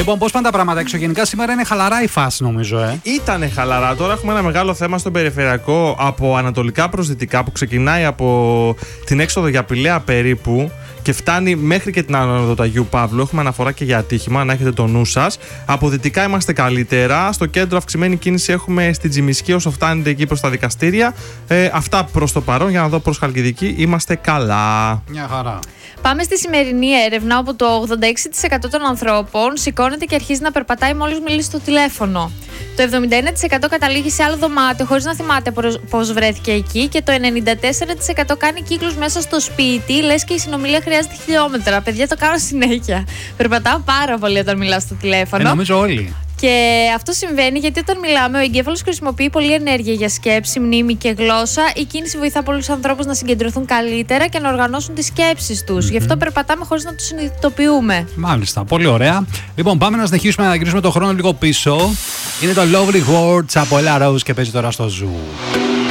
Λοιπόν, πώς πάνε τα πράγματα έξω? Γενικά σήμερα είναι χαλαρά η φάση, νομίζω. Ήτανε χαλαρά. Τώρα έχουμε ένα μεγάλο θέμα στον περιφερειακό από ανατολικά προς δυτικά που ξεκινάει από την έξοδο για Πηλαία περίπου και φτάνει μέχρι και την άνοδο του Αγίου Παύλου. Έχουμε αναφορά και για ατύχημα, να έχετε το νου σας. Από δυτικά είμαστε καλύτερα. Στο κέντρο αυξημένη κίνηση έχουμε στην Τζιμισκή όσο φτάνετε εκεί προς τα δικαστήρια. Αυτά προς το παρόν. Για να δω προς Χαλκιδική είμαστε καλά. Μια χαρά. Πάμε στη σημερινή έρευνα όπου το 86% των ανθρώπων σηκώνεται και αρχίζει να περπατάει μόλις μιλήσει στο τηλέφωνο. Το 71% καταλήγει σε άλλο δωμάτιο χωρίς να θυμάται πώς βρέθηκε εκεί και το 94% κάνει κύκλους μέσα στο σπίτι, λες και η συνομιλία χρειάζεται χιλιόμετρα. Παιδιά, το κάνω συνέχεια. Περπατάω πάρα πολύ όταν μιλάω στο τηλέφωνο. Νομίζω όλοι. Και αυτό συμβαίνει γιατί όταν μιλάμε, ο εγκέφαλος χρησιμοποιεί πολλή ενέργεια για σκέψη, μνήμη και γλώσσα. Η κίνηση βοηθά πολλούς ανθρώπους να συγκεντρωθούν καλύτερα και να οργανώσουν τις σκέψεις τους. Γι' αυτό περπατάμε χωρίς να το συνειδητοποιούμε. Μάλιστα, πολύ ωραία. Λοιπόν, πάμε να συνεχίσουμε να γυρίσουμε το χρόνο λίγο πίσω. Είναι το Lovely Words από Ella Rose και παίζει τώρα στο Zoo.